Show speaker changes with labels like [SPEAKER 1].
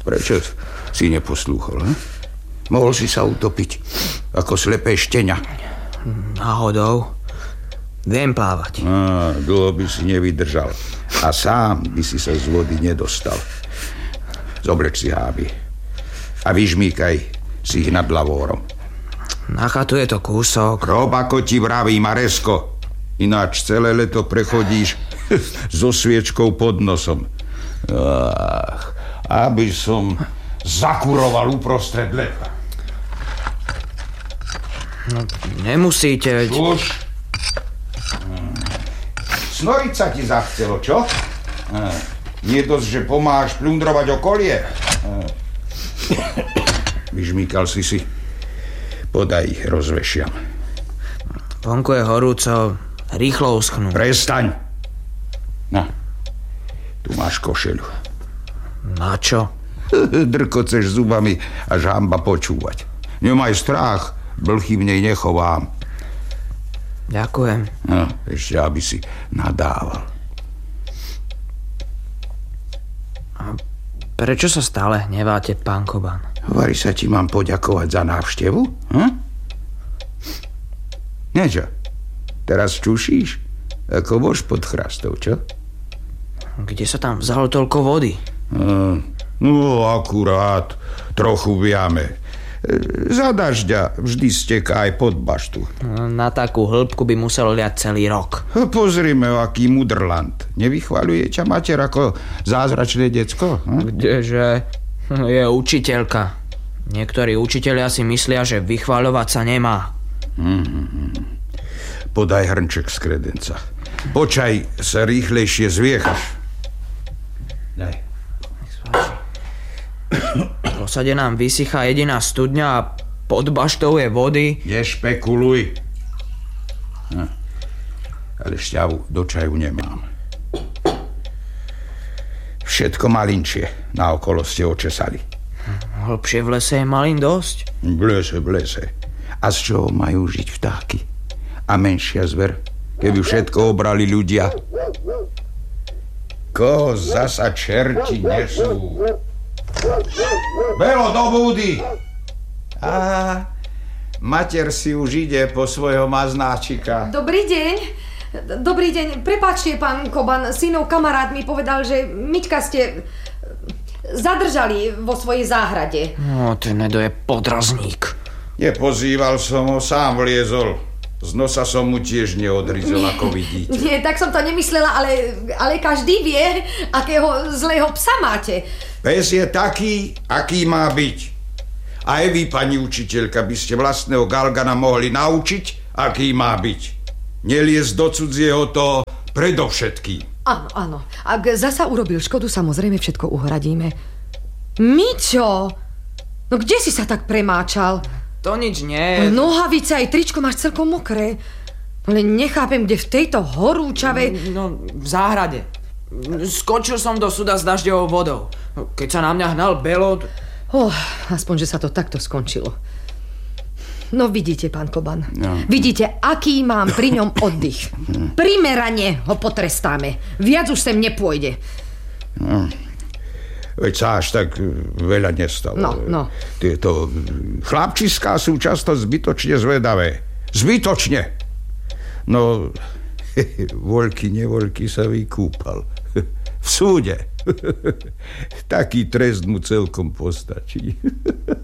[SPEAKER 1] Prečo si neposlúchol, he? Mohol si sa utopiť ako slepé štenia.
[SPEAKER 2] Náhodou. Viem plávať.
[SPEAKER 1] Dlho by si nevydržal. A sám by si sa z vody nedostal. Zobleč si háby. A vyžmýkaj si ich nad lavórom.
[SPEAKER 2] Na chatu je to kúsok.
[SPEAKER 1] Rob, ako ti vraví, Maresko. Ináč celé leto prechodíš so sviečkou pod nosom. Aby som zakuroval uprostred leta.
[SPEAKER 2] No, nemusíte.
[SPEAKER 1] Už. Snoriť sa ti zachcelo, čo? Nie dosť, že pomáhaš plundrovať okolie. Vyžmýkal si. Podaj ich, rozvešiam.
[SPEAKER 2] Vonku je horúco, rýchlo uschnú.
[SPEAKER 1] Prestaň. Na, tu máš košeľu.
[SPEAKER 2] Na čo?
[SPEAKER 1] Drkoceš zubami, až hanba počúvať. Nemaj strach, blchy v nej nechovám.
[SPEAKER 2] Ďakujem.
[SPEAKER 1] No, ešte aby si nadával.
[SPEAKER 2] A prečo sa stále hneváte, pán Koban?
[SPEAKER 1] Hovorí sa ti mám poďakovať za návštevu? Niečo? Teraz čušíš? Ako bož pod chrastou, čo?
[SPEAKER 2] Kde sa tam vzalo toľko vody?
[SPEAKER 1] No, akurát. Trochu v jame. Za dažďa vždy steká aj pod baštu.
[SPEAKER 2] Na takú hĺbku by musel liať celý rok.
[SPEAKER 1] Pozrime, aký mudrland. Nevychvaľuje ťa mater ako zázračné decko?
[SPEAKER 2] Kdeže? Je učiteľka. Niektorí učitelia si myslia, že vychvaľovať sa nemá.
[SPEAKER 1] Podaj hrnček z kredenca. Počaj sa rýchlejšie zviechaš. Daj.
[SPEAKER 2] V osade nám vysychá jediná studňa a pod baštou je vody.
[SPEAKER 1] Nešpekuluj. Ale šťavu do čaju nemám. Všetko malinčie naokolo ste očesali.
[SPEAKER 2] Hlbšie v lese je malin dosť.
[SPEAKER 1] V lese. A z čoho majú žiť vtáky? A menšia zver, keby všetko obrali ľudia. Koho zasa čerti nesú? Belo, do búdy! A mater si už ide po svojho maznáčika.
[SPEAKER 3] Dobrý deň. Dobrý deň. Prepáčte, pán Koban, synov kamarát mi povedal, že Miťka ste zadržali vo svojej záhrade.
[SPEAKER 2] No, ten Nedo je podrazník.
[SPEAKER 1] Nepozýval som ho, sám vliezol. Z nosa som mu tiež neodrizol, ako vidíte.
[SPEAKER 3] Nie, tak som to nemyslela, ale každý vie, akého zlého psa máte.
[SPEAKER 1] Pes je taký, aký má byť. Aj vy, pani učiteľka, by ste vlastného Galgana mohli naučiť, aký má byť. Neliesť do cudzieho to predovšetkým.
[SPEAKER 3] Áno. Ak zasa urobil škodu, samozrejme všetko uhradíme. Miťo! No kde si sa tak premáčal?
[SPEAKER 2] To nič nie.
[SPEAKER 3] Nohavice aj tričko máš celkom mokré. Ale nechápem, kde v tejto horúčave...
[SPEAKER 2] No, v záhrade. Skočil som do suda s dažďovou vodou. Keď sa na mňa hnal Belo...
[SPEAKER 3] Aspoň, že sa to takto skončilo. No vidíte, pán Koban.
[SPEAKER 1] No.
[SPEAKER 3] Vidíte, aký mám pri ňom oddych. Primerane ho potrestáme. Viac už sem nepôjde.
[SPEAKER 1] No. Veď sa až tak veľa nestalo.
[SPEAKER 3] No.
[SPEAKER 1] Tieto chlapčiská sú často zbytočne zvedavé. Zbytočne. No, voľky, nevoľky sa vykúpal. V súde. Taký trest mu celkom postačí.